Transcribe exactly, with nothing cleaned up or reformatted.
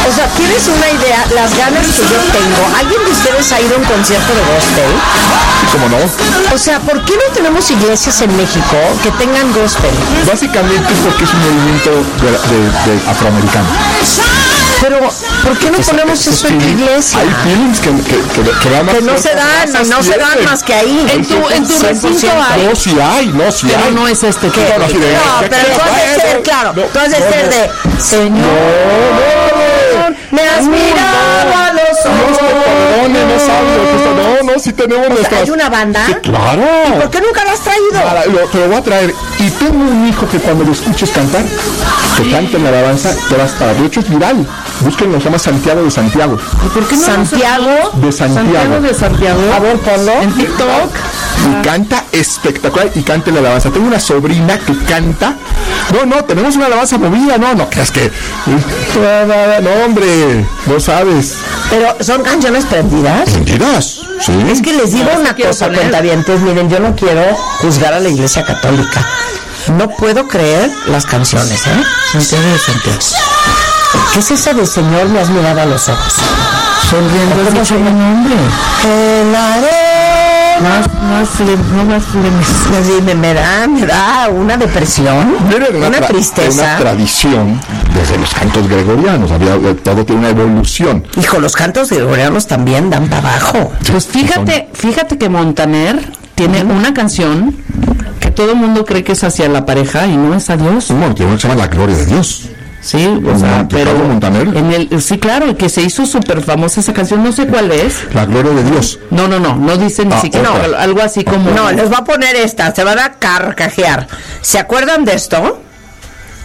O sea, ¿tienes una idea? Las ganas que yo tengo. ¿Alguien de ustedes ha ido a un concierto de gospel? ¿Cómo no? O sea, ¿por qué no tenemos iglesias en México que tengan gospel? Básicamente porque es un movimiento de, de, de afroamericano. Pero, ¿por qué no Esa, ponemos eso en tu iglesia? Hay feelings que, que, que, que, van que no se dan, no, no se dan más que ahí. En tu, en tu recinto hay. No, sí hay, no, sí pero hay. no es este que. No, no, sí, de, no de, pero de, tú has de ser, claro, no, tú has de no, ser no, de Señor, no, no, me has no, mirado no, a los Dios ojos. te perdone, no sabes lo que está. No, no, sí tenemos nuestras. ¿Hay una banda? Sí, claro. ¿Y por qué nunca la has traído? Para, lo, te lo voy a traer. Y tengo un hijo que cuando lo escuches cantar, que cante en la alabanza, te vas para. De hecho es viral. Búsquenlo, se llama Santiago de Santiago. ¿Y por qué no Santiago de Santiago. Santiago de Santiago. A ver, ponlo. En TikTok. Y canta espectacular y canta en la alabanza. Tengo una sobrina que canta. No, no, tenemos una alabanza movida. No, no creas que. No, hombre, no sabes. Pero son canciones prendidas. ¿Prendidas? Sí. Es que les digo No, una quiero cosa, poner. cuentavientes. Miren, yo no quiero juzgar a la Iglesia Católica. No puedo creer las canciones, ¿eh? Santiago de Santiago. ¿Qué es esa de Señor me has mirado a los ojos? Sonriendo ¿Cómo es se mi llama? nombre. El arena. Más, más, flem- no más flemis. Sí, me, me da, me da una depresión, Viene de una, una tra- de tristeza. una tradición desde los cantos gregorianos. Había, todo tiene una evolución. Hijo, los cantos gregorianos también dan para abajo. Pues fíjate, fíjate que Montaner tiene una canción que todo el mundo cree que es hacia la pareja y no es a Dios. Bueno, tiene una que se llama La Gloria de Dios. Sí, o sea, Mon- pero Ricardo Montaner. en el, sí, claro, y que se hizo súper famosa esa canción, no sé cuál es. La Gloria de Dios. No, no, no, no dice ni Ah, siquiera otra. algo así como. No, les voy a poner esta, se van a carcajear. ¿Se acuerdan de esto?